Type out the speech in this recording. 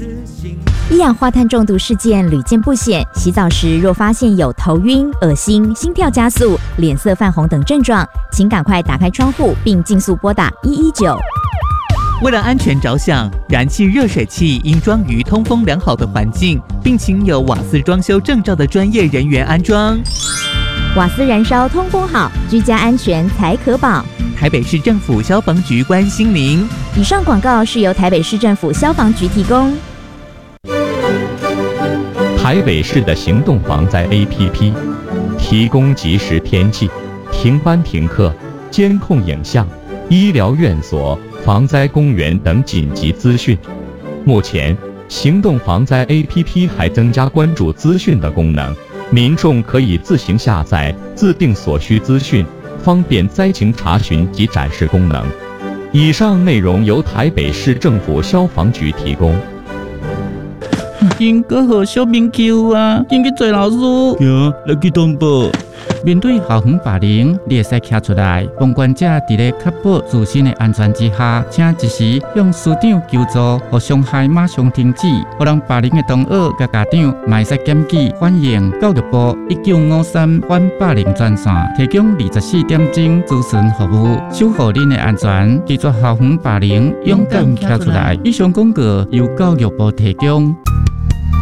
一氧化碳中毒事件屡见不鲜，洗澡时若发现有头晕、恶心、心跳加速、脸色泛红等症状，请赶快打开窗户并尽速拨打119。 为了安全着想，燃气热水器应装于通风良好的环境，并请有瓦斯装修证照的专业人员安装。 瓦斯燃烧通风好，居家安全才可保。 台北市政府消防局关心您。 以上广告是由台北市政府消防局提供。 台北市的行动防灾 APP 提供即时天气、停班停课、监控影像、医疗院所、防灾公园等紧急资讯。目前，行动防灾 APP 还增加关注资讯的功能，民众可以自行下载，自定所需资讯，方便灾情查询及展示功能。以上内容由台北市政府消防局提供。 经过好小明球啊，紧去找老师。 行，来去东部。 面对校园霸凌，你会使站出来。旁观者伫咧确保自身的安全之下，请及时向师长求助，互伤害马上停止。互人霸凌的同学甲家长，嘛会使检举反映教育部1953反霸凌专线，提供24点钟咨询服务，守护恁的安全，拒绝校园霸凌，勇敢站出来。以上广告由教育部提供。